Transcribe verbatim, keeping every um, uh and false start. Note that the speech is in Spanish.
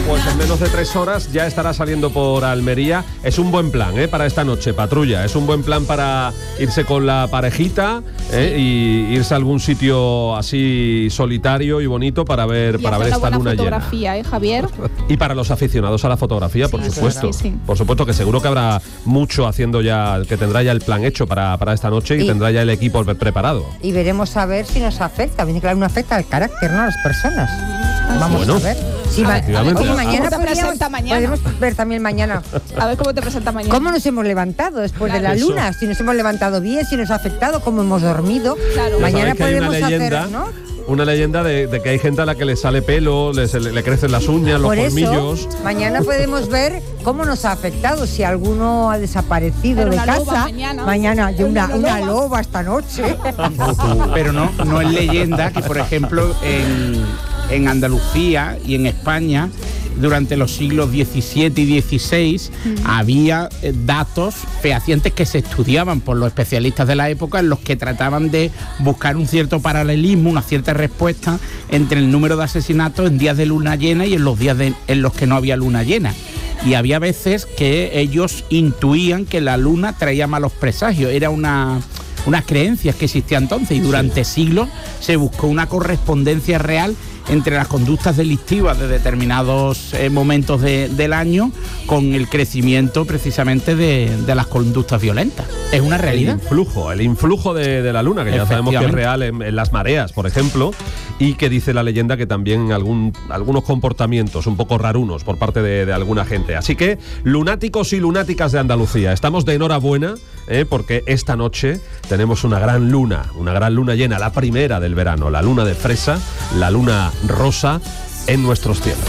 Pues en menos de tres horas ya estará saliendo por Almería. Es un buen plan, ¿eh? Para esta noche, patrulla. Es un buen plan para irse con la parejita, ¿eh? Y irse a algún sitio así solitario y bonito para ver, y para ver esta luna fotografía, llena. ¿eh, Javier? Y para los aficionados a la fotografía, por sí, supuesto. Sí, sí. Por supuesto que seguro que habrá mucho haciendo ya, que tendrá ya el plan hecho para, para esta noche y, y tendrá ya el equipo preparado. Y veremos a ver si nos afecta. Viene claro, no afecta al carácter, ¿no? A las personas. Vamos bueno, a ver. Sí, a ver, a ver, oye, mañana ¿cómo te presenta mañana? Podemos ver también mañana. A ver cómo te presenta mañana. ¿Cómo nos hemos levantado después claro. de la Eso. luna? Si nos hemos levantado bien, si nos ha afectado, cómo hemos dormido. Claro. Mañana que hay una podemos leyenda, hacer, ¿no? Una leyenda de, de que hay gente a la que le sale pelo, le, le, le crecen las uñas, los Por eso, colmillos. mañana podemos ver cómo nos ha afectado, si alguno ha desaparecido Pero de una casa. loba mañana. Mañana, yo una, Una una loba. loba esta noche. Pero no, no es leyenda que, por ejemplo, en, en Andalucía y en España, durante los siglos diecisiete y dieciséis, uh-huh. había eh, datos fehacientes que se estudiaban por los especialistas de la época, en los que trataban de buscar un cierto paralelismo, una cierta respuesta entre el número de asesinatos en días de luna llena y en los días de, en los que no había luna llena. Y había veces que ellos intuían que la luna traía malos presagios, era una... unas creencias que existían entonces, y durante sí. siglos se buscó una correspondencia real entre las conductas delictivas de determinados eh, momentos de, del año con el crecimiento precisamente de, de las conductas violentas. Es una realidad. El influjo, el influjo de, de la luna, que ya sabemos que es real en, en las mareas, por ejemplo, y que dice la leyenda que también algún, algunos comportamientos un poco rarunos por parte de, de alguna gente. Así que, lunáticos y lunáticas de Andalucía, estamos de enhorabuena, eh, porque esta noche tenemos una gran luna, una gran luna llena, la primera del verano, la luna de fresa, la luna rosa en nuestros cielos.